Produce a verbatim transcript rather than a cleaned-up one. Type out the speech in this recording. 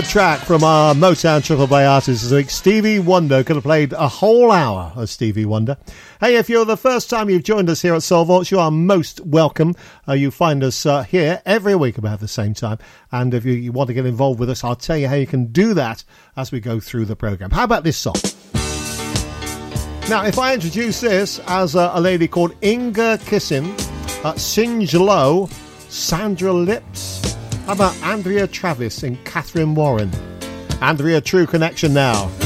Track from our Motown Triple Play artist this week, Stevie Wonder. Could have played a whole hour of Stevie Wonder. Hey, if you're the first time you've joined us here at Soul Vaults, you are most welcome. Uh, you find us uh, here every week about the same time. And if you, you want to get involved with us, I'll tell you how you can do that as we go through the programme. How about this song? Now, if I introduce this as a, a lady called Inga Kissin, uh, Singe Low, Sandra Lips, how about Andrea Travis and Catherine Warren? Andrea, True Connection now.